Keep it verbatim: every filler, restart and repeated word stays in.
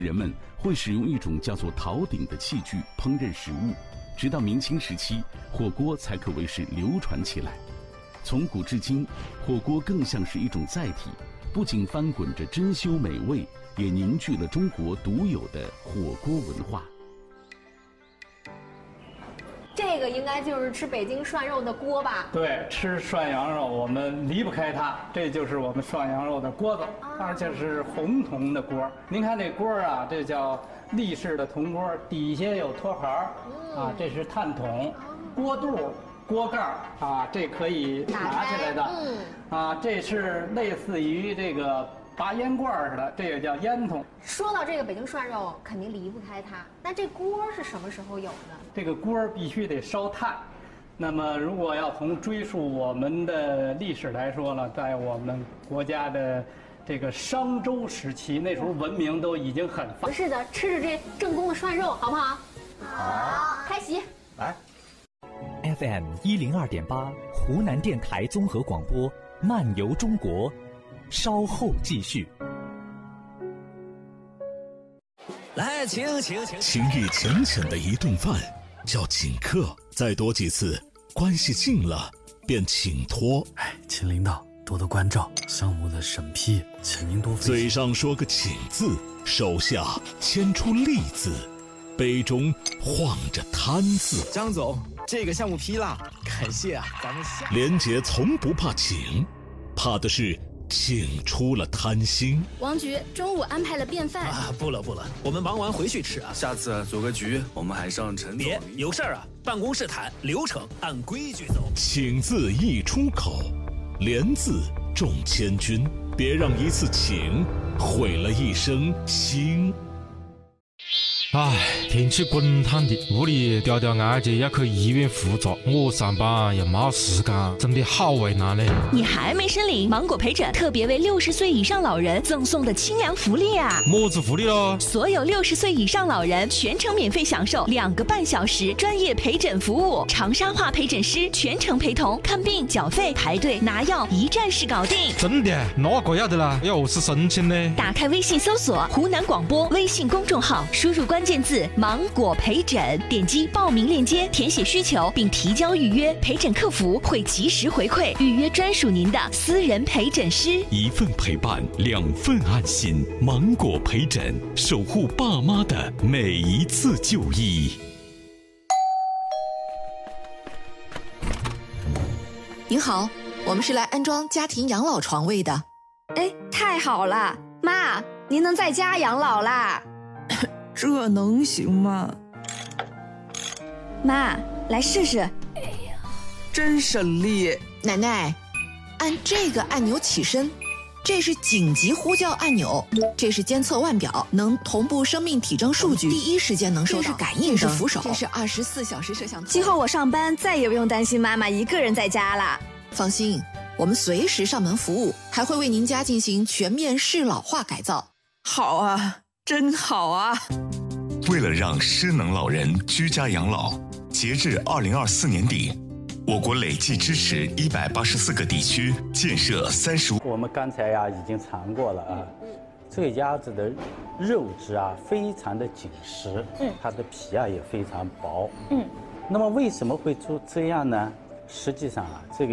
人们会使用一种叫做陶鼎的器具烹饪食物，直到明清时期，火锅才可谓是流传起来。从古至今，火锅更像是一种载体，不仅翻滚着珍馐美味，也凝聚了中国独有的火锅文化。 这个应该就是吃北京涮肉的锅吧？ 对，吃涮羊肉我们离不开它，这就是我们涮羊肉的锅子，而且是红铜的锅。您看这锅啊，这叫立式的铜锅，底下有托盘啊，这是炭桶，锅肚、锅盖啊，这可以拿起来的。嗯，啊，这是类似于这个拔烟罐似的，这也叫烟筒。 说到这个北京涮肉，肯定离不开它。那这锅是什么时候有的？ 这个锅必须得烧炭。那么，如果要从追溯我们的历史来说呢，在我们国家的这个商周时期，那时候文明都已经很发。 是的，吃着这正宗的涮肉，好不好？好，开席。 来 ，F M 一零二点八，湖南电台综合广播，漫游中国，稍后继续。 来，请请请。 情谊浅浅的一顿饭叫请客，再多几次，关系近了便请托。 哎，请领导多多关照，项目的审批，请您多费心。 嘴上说个请字，手下牵出利字，杯中晃着贪字。 张总，这个项目批了，感谢啊，咱们下。 连杰从不怕请，怕的是请出了贪心。 王局中午安排了便饭啊，不了不了，我们忙完回去吃啊。 下次组个局，我们还上陈总。 别有事儿啊，办公室谈，流程按规矩走。 请字一出口，连字中千军，别让一次请毁了一生心。 唉，天气滚烫的，屋里吊吊案件要去医院复查，我上班也没时间，真的好为难嘞。 你还没申领芒果陪诊特别为六十岁以上老人赠送的清凉福利啊！ 么子福利咯？ 所有六十岁以上老人全程免费享受两个半小时专业陪诊服务，长沙话陪诊师全程陪同，看病、缴费、排队、拿药，一站式搞定。 真的？那个要得啦，要何是申请呢？ 打开微信搜索湖南广播微信公众号，输入关键字芒果陪诊，点击报名链接，填写需求并提交预约，陪诊客服会及时回馈，预约专属您的私人陪诊师。 一份陪伴，两份安心。芒果陪诊，守护爸妈的每一次就医。 您好，我们是来安装家庭养老床位的。 哎，太好了，妈，您能在家养老啦？ 这能行吗？ 妈，来试试。 哎呀，真省力！ 奶奶，按这个按钮起身，这是紧急呼叫按钮，这是监测腕表，能同步生命体征数据，第一时间能收到。这是感应灯，这是扶手，这是二十四小时摄像头。 今后我上班再也不用担心妈妈一个人在家了。 放心，我们随时上门服务，还会为您家进行全面适老化改造。 好啊，真好啊！ 为了让失能老人居家养老，截至二零二四年底，我国累计支持一百八十四个地区建设三十五。 我们刚才呀、啊、已经尝过了啊，这个鸭子的肉质啊非常的紧实，嗯，它的皮啊也非常薄，嗯。那么为什么会做这样呢？实际上啊，这个